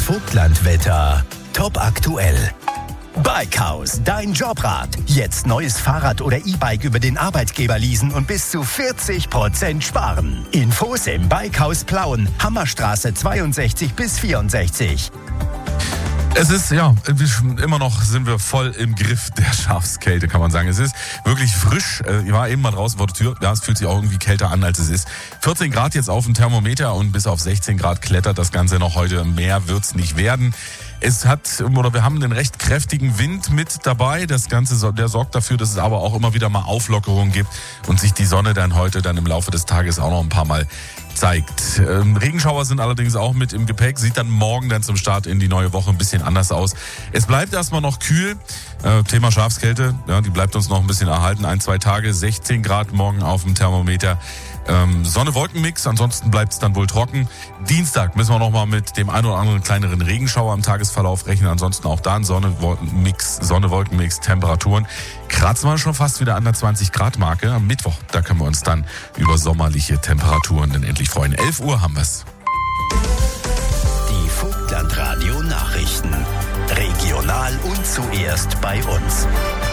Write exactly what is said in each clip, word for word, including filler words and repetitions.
Vogtlandwetter top aktuell. Bikehaus, dein Jobrat. Jetzt neues Fahrrad oder E-Bike über den Arbeitgeber leasen und bis zu vierzig Prozent sparen. Infos im Bikehaus Plauen, Hammerstraße zweiundsechzig bis vierundsechzig. Es ist, ja, immer noch sind wir voll im Griff der Schafskälte, kann man sagen. Es ist wirklich frisch. Ich war eben mal draußen vor der Tür. Ja, es fühlt sich auch irgendwie kälter an, als es ist. vierzehn Grad jetzt auf dem Thermometer und bis auf sechzehn Grad klettert das Ganze noch heute. Mehr wird's nicht werden. Es hat, oder wir haben einen recht kräftigen Wind mit dabei. Das Ganze, der sorgt dafür, dass es aber auch immer wieder mal Auflockerungen gibt und sich die Sonne dann heute dann im Laufe des Tages auch noch ein paar Mal zeigt. Ähm, Regenschauer sind allerdings auch mit im Gepäck. Sieht dann morgen dann zum Start in die neue Woche ein bisschen anders aus. Es bleibt erstmal noch kühl. Äh, Thema Schafskälte, ja, die bleibt uns noch ein bisschen erhalten. Ein, zwei Tage, sechzehn Grad morgen auf dem Thermometer. Ähm, Sonne-Wolken-Mix, ansonsten bleibt es dann wohl trocken. Dienstag müssen wir nochmal mit dem ein oder anderen kleineren Regenschauer im Tagesverlauf rechnen. Ansonsten auch da ein Sonne-Wolken-Mix, Sonne-Wolken-Mix, Temperaturen. Kratzen wir schon fast wieder an der zwanzig Grad Marke. Am Mittwoch, da können wir uns dann über sommerliche Temperaturen dann endlich freuen. elf Uhr haben wir's. Die Vogtlandradio Nachrichten. Regional und zuerst bei uns.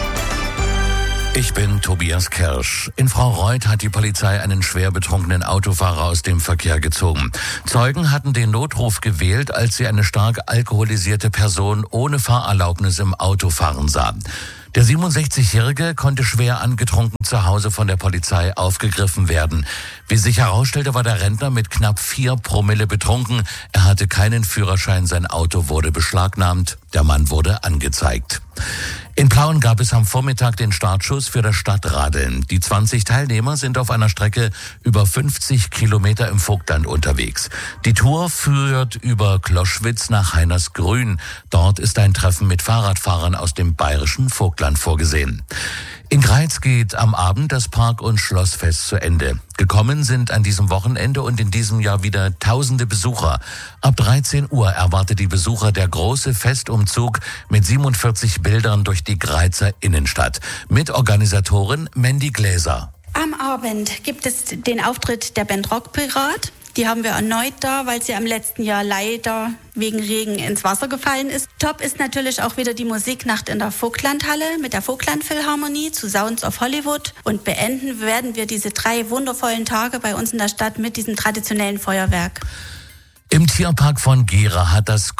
Ich bin Tobias Kersch. In Fraureuth hat die Polizei einen schwer betrunkenen Autofahrer aus dem Verkehr gezogen. Zeugen hatten den Notruf gewählt, als sie eine stark alkoholisierte Person ohne Fahrerlaubnis im Auto fahren sahen. Der siebenundsechzigjährige konnte schwer angetrunken zu Hause von der Polizei aufgegriffen werden. Wie sich herausstellte, war der Rentner mit knapp vier Promille betrunken. Er hatte keinen Führerschein, sein Auto wurde beschlagnahmt. Der Mann wurde angezeigt. In Plauen gab es am Vormittag den Startschuss für das Stadtradeln. Die zwanzig Teilnehmer sind auf einer Strecke über fünfzig Kilometer im Vogtland unterwegs. Die Tour führt über Kloschwitz nach Heinersgrün. Dort ist ein Treffen mit Fahrradfahrern aus dem bayerischen Vogtland vorgesehen. In Greiz geht am Abend das Park- und Schlossfest zu Ende. Gekommen sind an diesem Wochenende und in diesem Jahr wieder tausende Besucher. Ab dreizehn Uhr erwartet die Besucher der große Festumzug mit siebenundvierzig Bildern durch die Greizer Innenstadt. Mit Organisatorin Mandy Gläser. Am Abend gibt es den Auftritt der Band Rockpirat. Die haben wir erneut da, weil sie am letzten Jahr leider wegen Regen ins Wasser gefallen ist. Top ist natürlich auch wieder die Musiknacht in der Vogtlandhalle mit der Vogtland-Philharmonie zu Sounds of Hollywood. Und beenden werden wir diese drei wundervollen Tage bei uns in der Stadt mit diesem traditionellen Feuerwerk. Im Tierpark von Gera hat das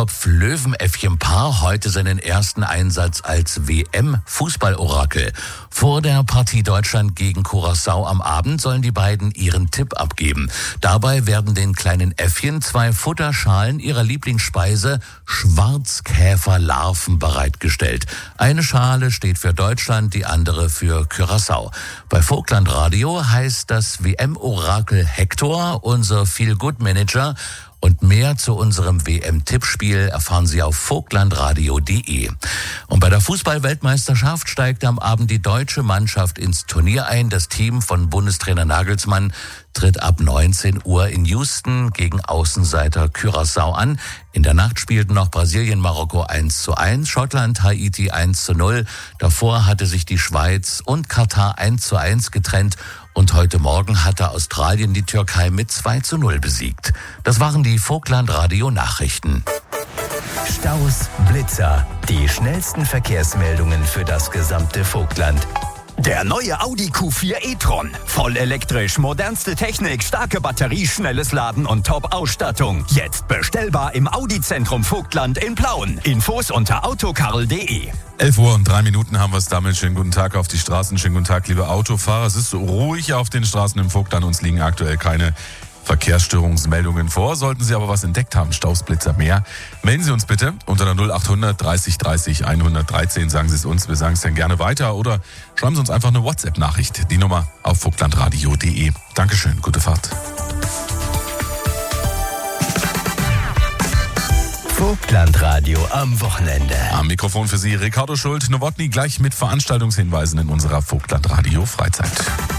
Goldkopf-Löwenäffchen-Paar heute seinen ersten Einsatz als W M-Fußballorakel. Vor der Partie Deutschland gegen Curaçao am Abend sollen die beiden ihren Tipp abgeben. Dabei werden den kleinen Äffchen zwei Futterschalen ihrer Lieblingsspeise Schwarzkäferlarven bereitgestellt. Eine Schale steht für Deutschland, die andere für Curaçao. Bei Vogtlandradio heißt das W M-Orakel Hector, unser Feel-Good-Manager. Und mehr zu unserem W M-Tippspiel erfahren Sie auf vogtlandradio punkt de. Und bei der Fußball-Weltmeisterschaft steigt am Abend die deutsche Mannschaft ins Turnier ein. Das Team von Bundestrainer Nagelsmann tritt ab neunzehn Uhr in Houston gegen Außenseiter Curaçao an. In der Nacht spielten noch Brasilien, Marokko eins zu eins, Schottland, Haiti eins zu null. Davor hatte sich die Schweiz und Katar eins zu eins getrennt. Und heute Morgen hatte Australien die Türkei mit zwei zu null besiegt. Das waren die Vogtlandradio-Nachrichten. Staus, Blitzer, die schnellsten Verkehrsmeldungen für das gesamte Vogtland. Der neue Audi Q vier e-tron. Voll elektrisch, modernste Technik, starke Batterie, schnelles Laden und Top-Ausstattung. Jetzt bestellbar im Audi-Zentrum Vogtland in Plauen. Infos unter autokarl punkt de. elf Uhr und drei Minuten haben wir es damit. Schönen guten Tag auf die Straßen. Schönen guten Tag, liebe Autofahrer. Es ist ruhig auf den Straßen im Vogtland. Uns liegen aktuell keine Verkehrsstörungsmeldungen vor. Sollten Sie aber was entdeckt haben, Staus, Blitzer, mehr, melden Sie uns bitte unter der null achthundert dreißig dreißig hundertdreizehn. Sagen Sie es uns, wir sagen es dann gerne weiter oder schreiben Sie uns einfach eine WhatsApp-Nachricht. Die Nummer auf vogtlandradio punkt de. Dankeschön, gute Fahrt. Vogtlandradio am Wochenende. Am Mikrofon für Sie Ricardo Schult, Nowotny, gleich mit Veranstaltungshinweisen in unserer Vogtlandradio Freizeit.